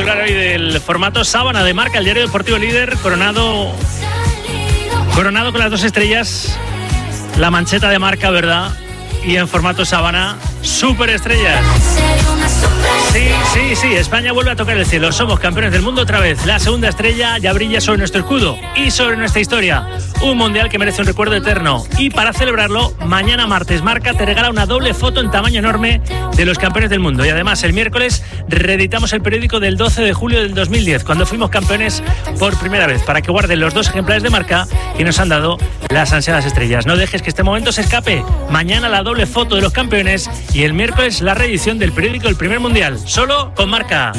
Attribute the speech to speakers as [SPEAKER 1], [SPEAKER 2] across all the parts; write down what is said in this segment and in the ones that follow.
[SPEAKER 1] hablar hoy del formato sábana de Marca, el diario deportivo líder, coronado con las 2 estrellas, la mancheta de Marca, ¿verdad? Y en formato sábana, superestrellas. Sí, España vuelve a tocar el cielo. Somos campeones del mundo otra vez. La segunda estrella ya brilla sobre nuestro escudo y sobre nuestra historia. Un mundial que merece un recuerdo eterno. Y para celebrarlo, mañana martes, Marca te regala una doble foto en tamaño enorme de los campeones del mundo. Y además, el miércoles reeditamos el periódico del 12 de julio del 2010, cuando fuimos campeones por primera vez, para que guarden los 2 ejemplares de Marca que nos han dado las ansiadas estrellas. No dejes que este momento se escape. Mañana la doble foto de los campeones y el miércoles la reedición del periódico El Primer Mundial. Solo con Marca.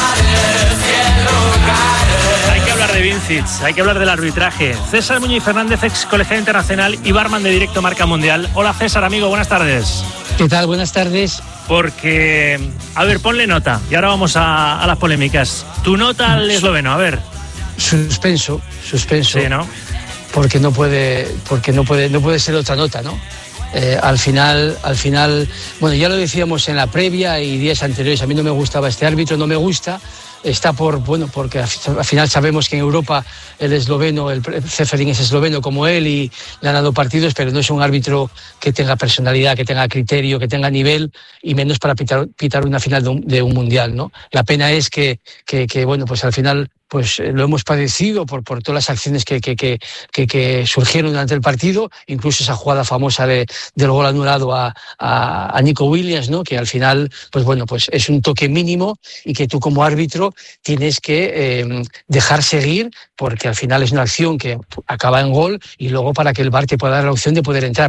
[SPEAKER 1] Hay que hablar de Vincic, hay que hablar del arbitraje. César Muñoz Fernández, ex colegiado internacional y barman de Directo Marca Mundial. Hola César, amigo, buenas tardes.
[SPEAKER 2] ¿Qué tal? Buenas tardes.
[SPEAKER 1] Porque, a ver, ponle nota. Y ahora vamos a las polémicas. Tu nota al esloveno, a ver.
[SPEAKER 2] Suspenso.
[SPEAKER 1] Sí, ¿no?
[SPEAKER 2] Porque no puede ser otra nota, ¿no? Al final, bueno, ya lo decíamos en la previa y días anteriores, a mí no me gustaba este árbitro, no me gusta. Está porque al final sabemos que en Europa el esloveno, el Ceferin es esloveno como él y le han dado partidos, pero no es un árbitro que tenga personalidad, que tenga criterio, que tenga nivel y menos para pitar una final de un mundial, ¿no? La pena es que bueno, pues al final pues lo hemos padecido por todas las acciones que surgieron durante el partido, incluso esa jugada famosa del gol anulado a Nico Williams, ¿no? Que al final, pues bueno, pues es un toque mínimo y que tú como árbitro tienes que dejar seguir, porque al final es una acción que acaba en gol y luego para que el VAR te pueda dar la opción de poder entrar.